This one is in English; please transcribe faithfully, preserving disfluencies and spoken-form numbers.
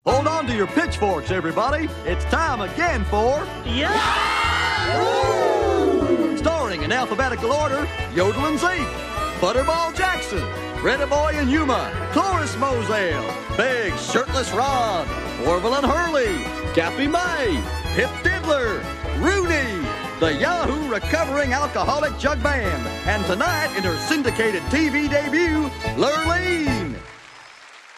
Hold on to your pitchforks, everybody. It's time again for... Yeah! Starring in alphabetical order, Yodel and Zeke, Butterball Jackson, Greta Boy and Yuma, Cloris Moselle, Big Shirtless Rod, Orville and Hurley, Gappy May, Pip Diddler, Rooney, the Yahoo Recovering Alcoholic Jug Band, and tonight in her syndicated T V debut, Lurleen.